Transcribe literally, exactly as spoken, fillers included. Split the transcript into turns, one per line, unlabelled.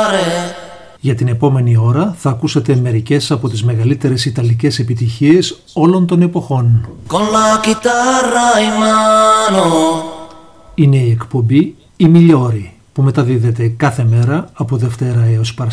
Για την επόμενη ώρα θα ακούσετε μερικές από τις μεγαλύτερες ιταλικές επιτυχίες όλων των εποχών. Είναι η εκπομπή «Η Μιλιόρη» που μεταδίδεται κάθε μέρα από Δευτέρα έως Παρασκευή